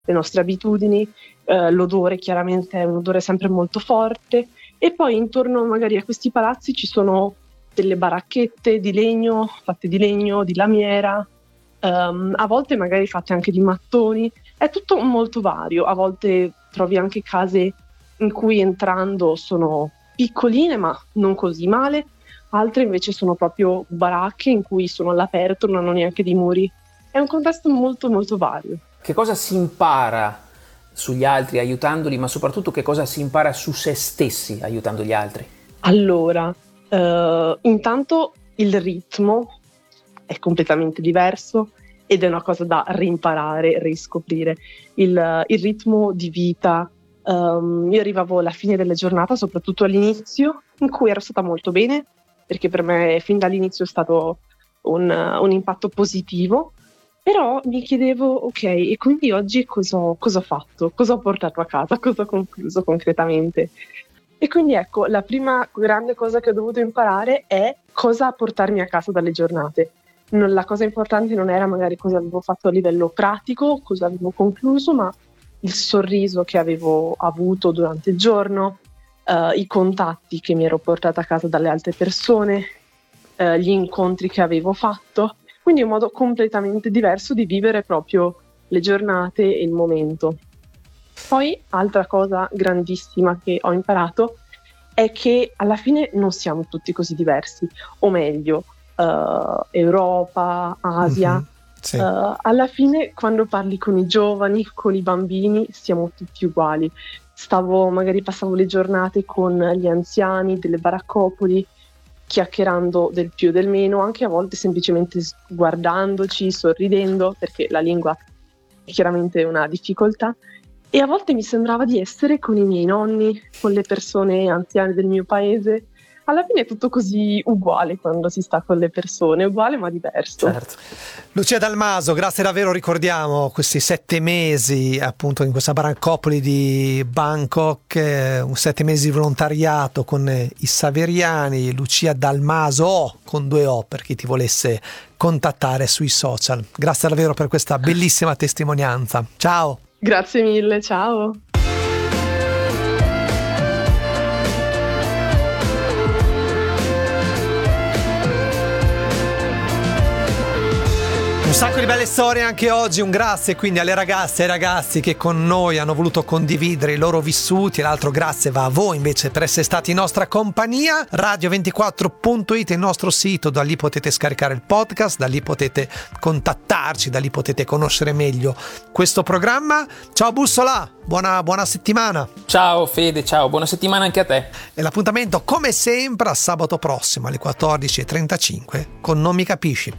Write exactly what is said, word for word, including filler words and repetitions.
le nostre abitudini, eh, l'odore chiaramente è un odore sempre molto forte, e poi intorno magari a questi palazzi ci sono delle baracchette di legno, fatte di legno, di lamiera, um, a volte magari fatte anche di mattoni, è tutto molto vario, a volte trovi anche case in cui entrando sono piccoline ma non così male, altre invece sono proprio baracche in cui sono all'aperto, non hanno neanche dei muri, è un contesto molto molto vario. Che cosa si impara sugli altri aiutandoli, ma soprattutto che cosa si impara su se stessi aiutando gli altri? Allora, uh, intanto il ritmo è completamente diverso ed è una cosa da rimparare, riscoprire. Il, il ritmo di vita, um, io arrivavo alla fine della giornata, soprattutto all'inizio, in cui ero stata molto bene, perché per me fin dall'inizio è stato un, un impatto positivo, però mi chiedevo, ok, e quindi oggi cosa, cosa ho fatto? Cosa ho portato a casa? Cosa ho concluso concretamente? E quindi ecco, la prima grande cosa che ho dovuto imparare è cosa portarmi a casa dalle giornate. Non, la cosa importante non era magari cosa avevo fatto a livello pratico, cosa avevo concluso, ma il sorriso che avevo avuto durante il giorno, uh, i contatti che mi ero portata a casa dalle altre persone, uh, gli incontri che avevo fatto. Quindi è un modo completamente diverso di vivere proprio le giornate e il momento. Poi, altra cosa grandissima che ho imparato è che alla fine non siamo tutti così diversi, o meglio, uh, Europa, Asia. Mm-hmm, sì. uh, alla fine, quando parli con i giovani, con i bambini, siamo tutti uguali. Stavo, magari passavo le giornate con gli anziani delle baraccopoli, chiacchierando del più e del meno, anche a volte semplicemente guardandoci, sorridendo, perché la lingua è chiaramente una difficoltà, e a volte mi sembrava di essere con i miei nonni, con le persone anziane del mio paese. Alla fine è tutto così uguale quando si sta con le persone, uguale ma diverso. Certo. Lucia Dalmaso, grazie davvero, ricordiamo questi sette mesi appunto in questa baraccopoli di Bangkok, eh, un sette mesi di volontariato con i Saveriani. Lucia Dalmaso con due O per chi ti volesse contattare sui social. Grazie davvero per questa bellissima testimonianza. Ciao. Grazie mille, ciao. Un sacco di belle storie anche oggi, un grazie quindi alle ragazze e ai ragazzi che con noi hanno voluto condividere i loro vissuti, e l'altro grazie va a voi invece per essere stati in nostra compagnia. radio ventiquattro punto it è il nostro sito, da lì potete scaricare il podcast, da lì potete contattarci, da lì potete conoscere meglio questo programma. Ciao Bussola, buona, buona settimana. Ciao Fede, ciao, buona settimana anche a te. E l'appuntamento come sempre a sabato prossimo alle quattordici e trentacinque con Non mi capisci.